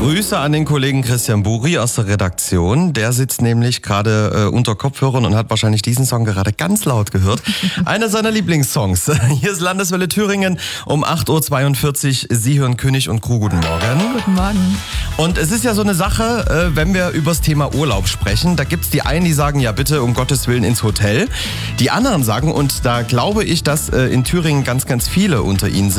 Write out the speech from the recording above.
Grüße an den Kollegen Christian Buri aus der Redaktion. Der sitzt nämlich gerade unter Kopfhörern und hat wahrscheinlich diesen Song gerade ganz laut gehört. Einer seiner Lieblingssongs. Hier ist Landeswelle Thüringen um 8.42 Uhr. Sie hören König und Crew. Guten Morgen. Guten Morgen. Und es ist ja so eine Sache, wenn wir über das Thema Urlaub sprechen, da gibt's die einen, die sagen, ja bitte um Gottes Willen ins Hotel. Die anderen sagen, und da glaube ich, dass in Thüringen ganz, ganz viele unter ihnen sind,